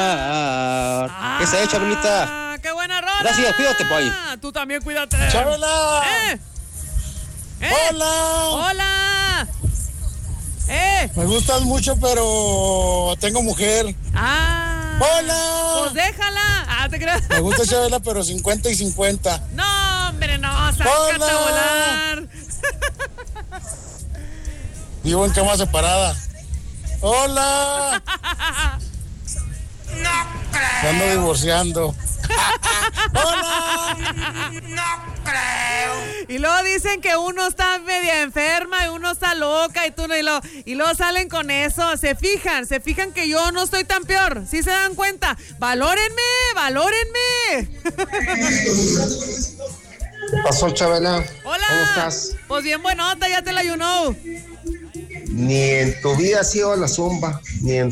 ¿Qué se ha hecho, Chabelita? ¡Qué buena rola! Gracias, cuídate, boy. Tú también cuídate. ¡Chabela! ¡Hola! ¡Hola! Me gustas mucho, pero tengo mujer. ¡Hola! Pues déjala. Te creas. Me gusta Chabela, pero 50 y 50. No, hombre, no, sácate a volar. Vivo en cama separada. ¡Hola! No creo. Me ando divorciando. ¡Hola! No creo. Y luego dicen que uno está media enferma y uno está loca y tú no, y luego salen con eso. Se fijan que yo no estoy tan peor. ¿Sí se dan cuenta? ¡Valórenme! ¿Qué pasó, Chabela? Hola. ¿Cómo estás? Pues bien buenota, ya te la ayunó. Ni en tu vida has ido a la zumba.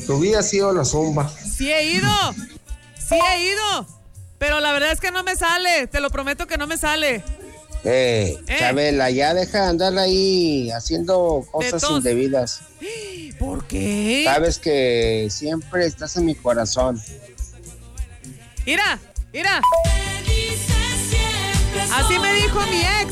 Sí he ido. Pero la verdad es que no me sale. Te lo prometo que no me sale. Chabela, ya deja de andar ahí haciendo cosas indebidas. ¿Por qué? Sabes que siempre estás en mi corazón. Mira. Así me dijo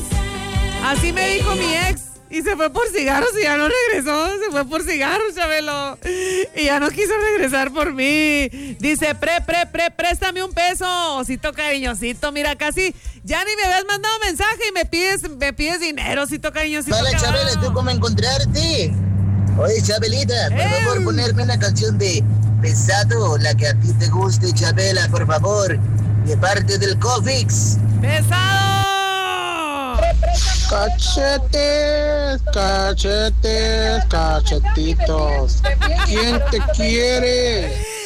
mi ex. Y se fue por cigarros y ya no regresó. Se fue por cigarros, Chabelo. Y ya no quiso regresar por mí. Dice, préstame un peso. Osito cariñosito, mira, casi ya ni me habías mandado mensaje y me pides dinero, osito cariñosito. Vale, Chabela, ¿tú cómo encontrarte? Oye, Chabelita, por favor, ponerme una canción de Pesado, la que a ti te guste, Chabela, por favor. De parte del Cofix. ¡Pesado! Cachetitos. ¿Quién te quiere?